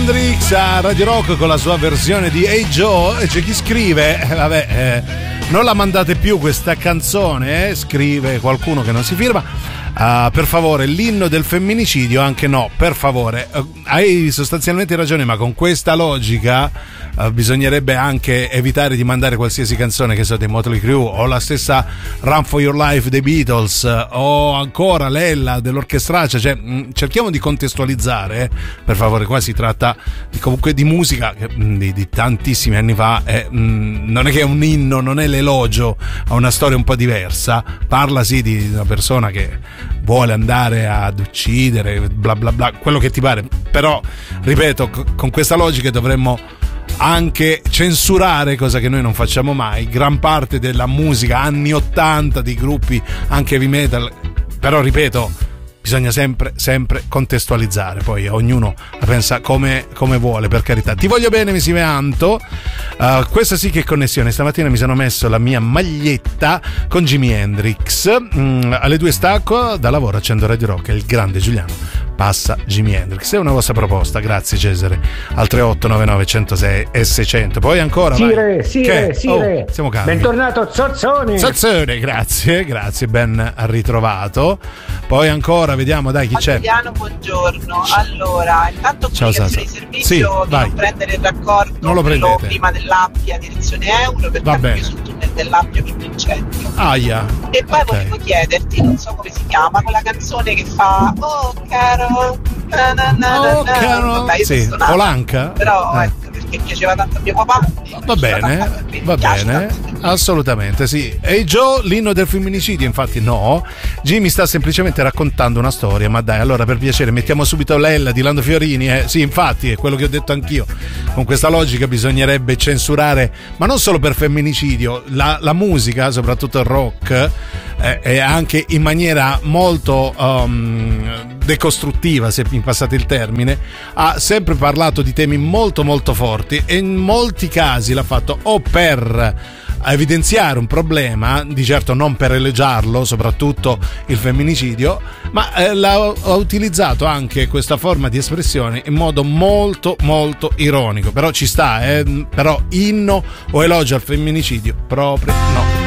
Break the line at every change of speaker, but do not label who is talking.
Hendrix a Radio Rock con la sua versione di Hey Joe. E c'è chi scrive non la mandate più questa canzone, scrive qualcuno che non si firma. Per favore, l'inno del femminicidio anche no, per favore. Hai sostanzialmente ragione, ma con questa logica bisognerebbe anche evitare di mandare qualsiasi canzone, che so, dei Motley Crue, o la stessa Run for Your Life dei Beatles, o ancora Lella dell'Orchestraccia. Cioè, cerchiamo di contestualizzare, per favore. Qua si tratta comunque di musica di tantissimi anni fa, non è che è un inno, non è l'elogio a una storia un po' diversa. Parla sì di una persona che vuole andare ad uccidere, bla bla bla, quello che ti pare, però ripeto, con questa logica dovremmo anche censurare, cosa che noi non facciamo mai, gran parte della musica anni 80 di gruppi anche heavy metal. Però ripeto, bisogna sempre contestualizzare, poi ognuno la pensa come vuole, per carità. Ti voglio bene, Missime Anto. Questa sì che è connessione. Stamattina mi sono messo la mia maglietta con Jimi Hendrix. Alle 2 stacco da lavoro, accendo Radio Rock e il grande Giuliano passa Jimi Hendrix. È una vostra proposta, grazie Cesare, al 3899 106 e 600. Poi ancora
Sire,
siamo calmi.
Bentornato Zozzone,
grazie, ben ritrovato. Poi ancora vediamo, dai, chi c'è.
Giuliano, buongiorno. Allora, intanto comunicazione di servizio,
sì,
non prendere il raccordo,
non lo prendete
prima dell'Appia direzione Euro, perché abbiamo sul tunnel dell'Appia più in centro.
Aia.
E poi volevo chiederti, non so come si chiama, quella canzone che fa Oh caro,
vabbè, sì, Polanca,
però ecco, perché piaceva tanto a mio papà.
Va bene, assolutamente sì. E Joe, l'inno del femminicidio, infatti no, Jimmy sta semplicemente raccontando una storia. Ma dai, allora, per piacere, mettiamo subito Lella di Lando Fiorini, Sì, infatti è quello che ho detto anch'io. Con questa logica bisognerebbe censurare, ma non solo per femminicidio, la musica, soprattutto il rock, e anche in maniera molto decostruttiva, se mi passate il termine, ha sempre parlato di temi molto molto forti, e in molti casi l'ha fatto o per evidenziare un problema, di certo non per elogiarlo, soprattutto il femminicidio, ma ha utilizzato anche questa forma di espressione in modo molto molto ironico. Però ci sta, però inno o elogio al femminicidio proprio no.